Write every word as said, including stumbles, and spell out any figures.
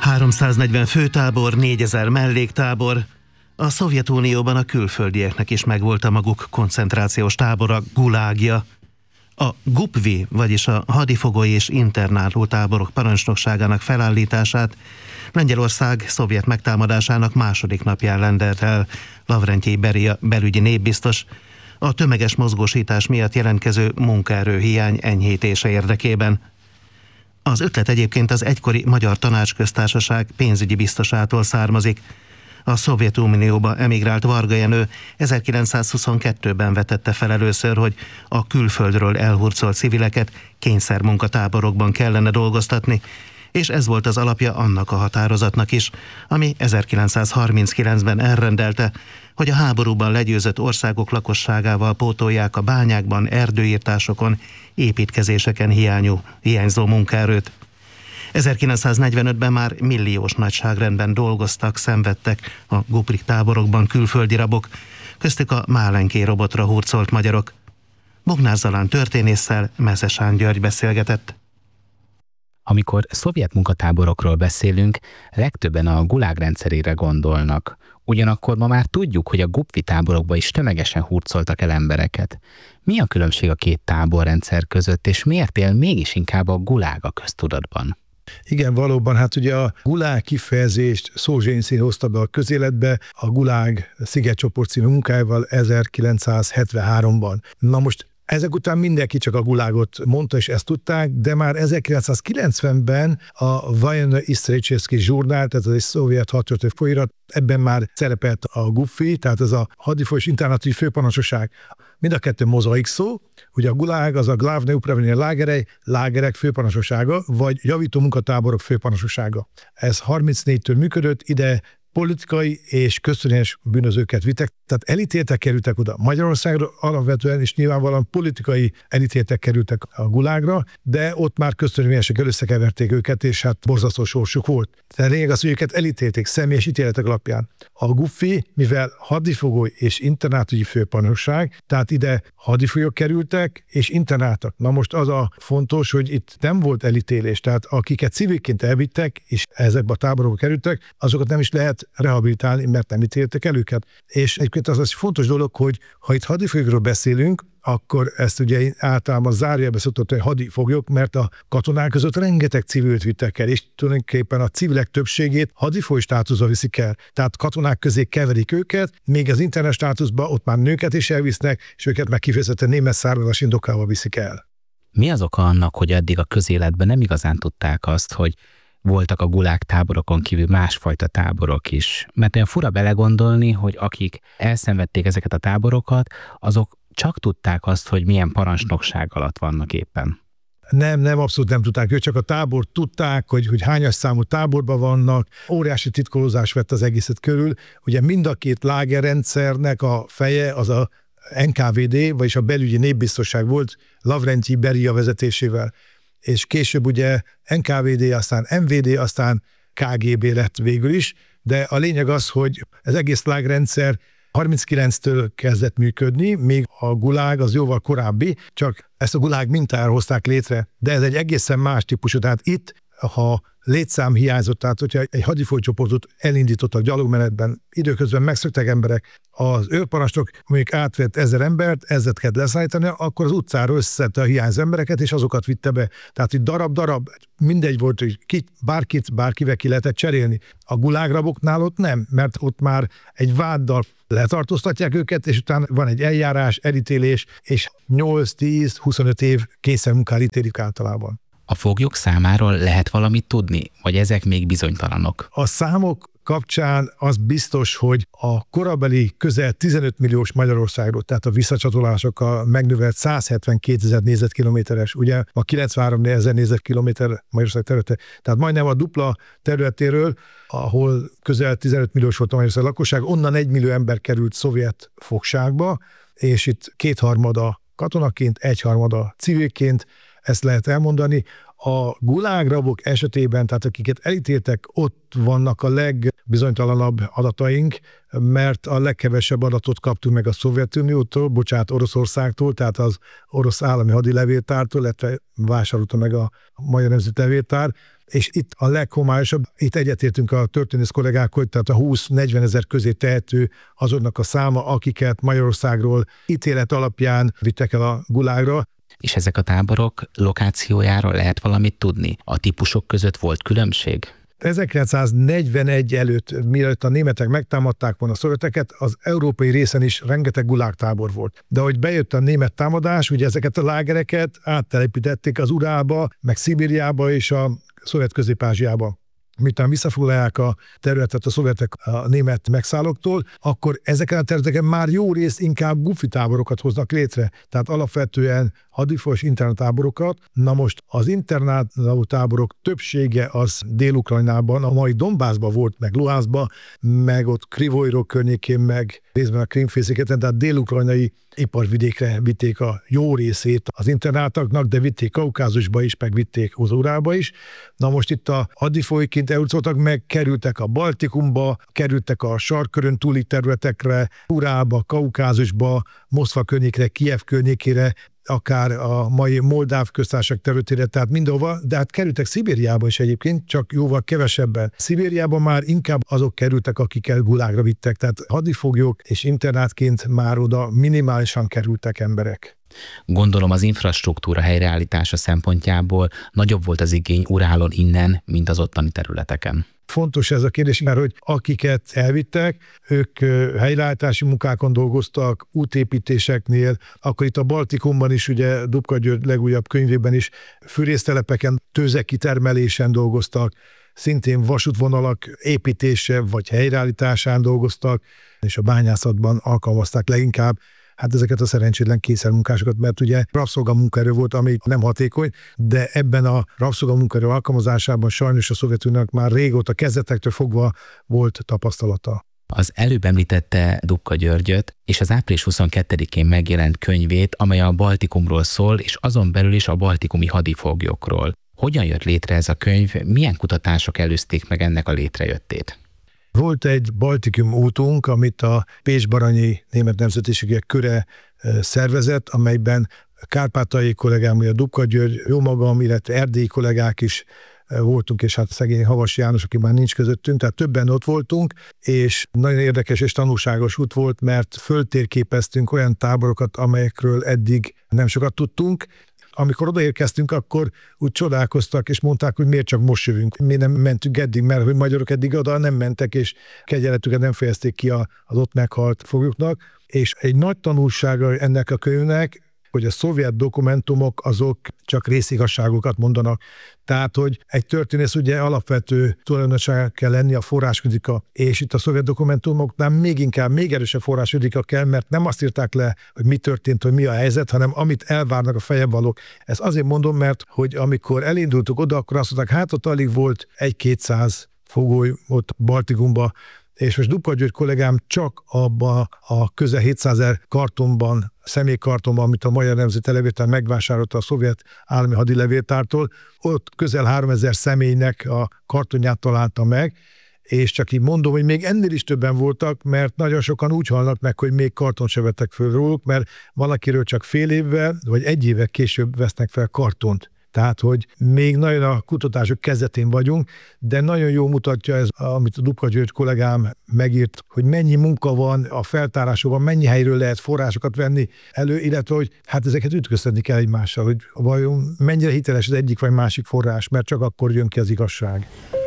háromszáznegyven főtábor, négyezer melléktábor. A Szovjetunióban a külföldieknek is megvolt a maguk koncentrációs tábora, gulágja. A GUPVI, vagyis a hadifogói és internáló táborok parancsnokságának felállítását Lengyelország szovjet megtámadásának második napján lendelt el Lavrentyi Beria belügyi népbiztos, a tömeges mozgósítás miatt jelentkező munkaerőhiány enyhítése érdekében. Az ötlet egyébként az egykori Magyar Tanácsköztársaság pénzügyi biztosától származik. A Szovjetunióba emigrált Varga Jenő ezerkilencszázhuszonkettőben vetette fel először, hogy a külföldről elhurcolt civileket kényszermunkatáborokban kellene dolgoztatni, és ez volt az alapja annak a határozatnak is, ami ezerkilencszázharminckilencben elrendelte, hogy a háborúban legyőzött országok lakosságával pótolják a bányákban, erdőírtásokon, építkezéseken hiányú, hiányzó munkaerőt. ezerkilencszáznegyvenötben már milliós nagyságrendben dolgoztak, szenvedtek a GUPVI táborokban külföldi rabok, köztük a Málenké robotra hurcolt magyarok. Bognár Zalán történésszel Meszesán György beszélgetett. Amikor szovjet munkatáborokról beszélünk, legtöbben a gulág rendszerére gondolnak. Ugyanakkor ma már tudjuk, hogy a GUPVI táborokba is tömegesen hurcoltak el embereket. Mi a különbség a két táborrendszer között, és miért él mégis inkább a gulág a köztudatban? Igen, valóban, hát ugye a gulág kifejezést Szolzsenyiszin hozta be a közéletbe a Gulág Szigetcsoport című munkájával ezerkilencszázhetvenháromban. Na most ezek után mindenki csak a gulágot mondta, és ezt tudták, de már ezerkilencszázkilencvenben a Vojna Isztrejcsevszki Zsurnál, tehát az egy szovjet hadtörténeti folyóirat, ebben már szerepelt a GUPVI, tehát ez a hadifolyós internátügyi főparancsnokság. Mind a kettő mozaik szó, ugye a gulág az a Glavne upravlenie lágerei, lágerek főparancsnoksága, vagy javító munkatáborok főparancsnoksága. Ez harmincnégytől működött, ide politikai és köztudényes bűnözőket vittek, tehát elítéltek kerültek oda Magyarországra alapvetően, és nyilvánvalóan politikai elítéltek kerültek a gulágra, de ott már köztudényesek összekeverték őket, és hát borzasztó sorsuk volt. Tehát lényeg az, hogy őket elítélték személyes ítéletek alapján. A GUPVI, mivel hadifogói és internátügyi főparancsnokság, tehát ide hadifoglyok kerültek és internáltak. Na most az a fontos, hogy itt nem volt elítélés, tehát akiket civilként elvittek, és ezekbe a táborokba kerültek, azokat nem is lehet rehabilitálni, mert nem ítéltek el őket. És egyébként az az fontos dolog, hogy ha itt hadifoglyokról beszélünk, akkor ezt ugye általában zárjába szokott, hogy hadifoglyok, mert a katonák között rengeteg civilt vittek el, és tulajdonképpen a civilek többségét hadifogoly státuszba viszik el. Tehát katonák közé keverik őket, még az internet státuszba ott már nőket is elvisznek, és őket meg kifejezetten német származás indokával viszik el. Mi az oka annak, hogy eddig a közéletben nem igazán tudták azt, hogy voltak a gulág táborokon kívül másfajta táborok is? Mert olyan fura belegondolni, hogy akik elszenvedték ezeket a táborokat, azok csak tudták azt, hogy milyen parancsnokság alatt vannak éppen. Nem, nem, abszolút nem tudták. Ők csak a tábort tudták, hogy, hogy hányas számú táborban vannak. Óriási titkolózás vett az egészet körül. Ugye mind a két lágerrendszernek a feje az a en ká vé dé, vagyis a belügyi népbiztosság volt Lavrentyi Beria vezetésével. És később ugye en ká vé dé, aztán em vé dé, aztán ká gé bé lett végül is. De a lényeg az, hogy az egész lágrendszer harminckilenctől kezdett működni, még a gulág az jóval korábbi, csak ezt a gulág mintára hozták létre, de ez egy egészen más típusú. Tehát itt, ha létszám hiányzott, tehát hogyha egy hadifolycsoportot elindítottak gyalogmenetben, időközben megszöktek emberek, az őrparancsnok mondjuk átvett ezer embert, ezret kellett leszállítani, akkor az utcára összeszedte a hiányzó embereket, és azokat vitte be. Tehát itt darab-darab, mindegy volt, hogy ki, bárkit, bárkivel ki lehetett cserélni. A gulágraboknál ott nem, mert ott már egy váddal letartóztatják őket, és utána van egy eljárás, elítélés, és nyolc-tíz-huszonöt év kényszermunkára ítélik általában. A foglyok számáról lehet valamit tudni, vagy ezek még bizonytalanok? A számok kapcsán az biztos, hogy a korabeli közel tizenöt milliós Magyarországról, tehát a visszacsatolásokkal megnövelt százhetvenkétezer négyzetkilométeres, ugye a kilencvenhárom ezer négyzetkilométer Magyarország területe, tehát majdnem a dupla területéről, ahol közel tizenöt milliós volt a Magyarország lakosság, onnan egy millió ember került szovjet fogságba, és itt kétharmada katonaként, egyharmada civilként, ezt lehet elmondani. A gulágrabok esetében, tehát akiket elítéltek, ott vannak a legbizonytalanabb adataink, mert a legkevesebb adatot kaptunk meg a Szovjetuniótól, bocsánat, Oroszországtól, tehát az orosz állami hadilevéltártól, illetve vásárolta meg a Magyar Nemzeti Levéltár, és itt a leghomályosabb, itt egyetértünk a történész kollégák, hogy tehát a húsz-negyven ezer közé tehető azoknak a száma, akiket Magyarországról ítélet alapján vittek el a gulágra. És ezek a táborok lokációjáról lehet valamit tudni? A típusok között volt különbség? ezerkilencszáznegyvenegy előtt, mielőtt a németek megtámadták volna a szovjeteket, az európai részen is rengeteg gulágtábor volt. De ahogy bejött a német támadás, ugye ezeket a lágereket áttelepítették az Urálba, meg Szibériába és a szovjet Közép-Ázsiába. Miután visszafoglalják a területet a szovjetek a német megszállóktól, akkor ezeken a területeken már jó rész inkább gupfi táborokat hoznak létre. Tehát alapvetően hadifos internáttáborokat. Na most az internáttáborok többsége az Dél-Ukrajnában, a mai Donbassban volt, meg Luhanszban, meg ott Krivojrog környékén, meg részben a Krímfélszigeten, tehát dél-ukrajnai iparvidékre vitték a jó részét az internátoknak, de vitték Kaukázusba is, meg vitték az Urálba is. Na most itt a hadifolyként elutoltak meg, kerültek a Baltikumba, kerültek a sarkkörön túli területekre, Urálba, Kaukázusba, Moszkva környékre, Kijev környékére, akár a mai Moldáv köztársaság területére, tehát mindenhova, de hát kerültek Szibériába is egyébként, csak jóval kevesebben. Szibériában már inkább azok kerültek, akiket gulágra vittek, tehát hadifoglyok és internátként már oda minimálisan kerültek emberek. Gondolom az infrastruktúra helyreállítása szempontjából nagyobb volt az igény Urálon innen, mint az ottani területeken. Fontos ez a kérdés, mert hogy akiket elvittek, ők helyreállítási munkákon dolgoztak, útépítéseknél, akkor itt a Baltikumban is, ugye Dubka György legújabb könyvében is fűrésztelepeken, tőzek kitermelésen dolgoztak, szintén vasútvonalak építése vagy helyreállításán dolgoztak, és a bányászatban alkalmazták leginkább hát ezeket a szerencsétlen kényszermunkásokat, mert ugye rabszolgamunkaerő volt, ami nem hatékony, de ebben a rabszolgamunkaerő alkalmazásában sajnos a Szovjetuniónak már régóta kezdetektől fogva volt tapasztalata. Az előbb említette Dubka Györgyöt, és az április huszonkettedikén megjelent könyvét, amely a Baltikumról szól, és azon belül is a baltikumi hadifoglyokról. Hogyan jött létre ez a könyv, milyen kutatások előzték meg ennek a létrejöttét? Volt egy Baltikum útunk, amit a Pécs-Baranyi Német Nemzetiségek Köre szervezett, amelyben kárpátaljai kollégám, a Dubka György, jó magam, illetve erdélyi kollégák is voltunk, és hát szegény Havas János, aki már nincs közöttünk, tehát többen ott voltunk, és nagyon érdekes és tanulságos út volt, mert föltérképeztünk olyan táborokat, amelyekről eddig nem sokat tudtunk. Amikor odaérkeztünk, akkor úgy csodálkoztak, és mondták, hogy miért csak most jövünk. Mi nem mentünk eddig, mert hogy magyarok eddig oda nem mentek, és kegyeletüket nem fejezték ki az ott meghalt foglyoknak. És egy nagy tanulsága ennek a könyvnek, hogy a szovjet dokumentumok azok csak részigazságokat mondanak. Tehát, hogy egy történész ugye alapvető tulajdonsága kell lenni a forráskritika, és itt a szovjet dokumentumoknál még inkább, még erősebb forráskritika kell, mert nem azt írták le, hogy mi történt, hogy mi a helyzet, hanem amit elvárnak a fejebbalok. Ezt azért mondom, mert hogy amikor elindultuk oda, akkor azt mondták, hát ott alig volt egy-kétszáz fogoly ott Baltikumba, és most Dubka György kollégám csak abban a közel hétszázezer kartonban, személykartonban, amit a Magyar Nemzeti Levéltár megvásárolta a szovjet állami hadilevéltártól, ott közel háromezer személynek a kartonját találta meg, és csak így mondom, hogy még ennél is többen voltak, mert nagyon sokan úgy halnak meg, hogy még kartont se vettek föl róluk, mert valakiről csak fél évvel, vagy egy évvel később vesznek fel kartont. Tehát, hogy még nagyon a kutatások kezdetén vagyunk, de nagyon jól mutatja ez, amit a Dubka György kollégám megírt, hogy mennyi munka van a feltárásokban, mennyi helyről lehet forrásokat venni elő, illetve, hogy hát ezeket ütköztetni kell egymással, hogy vajon mennyire hiteles az egyik vagy másik forrás, mert csak akkor jön ki az igazság.